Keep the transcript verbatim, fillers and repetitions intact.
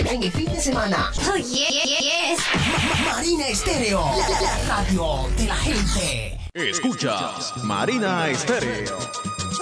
en el fin de semana. Oh, yeah, yeah, yes. Marina Estéreo, la, la, la radio de la gente. Escuchas Marina Estéreo.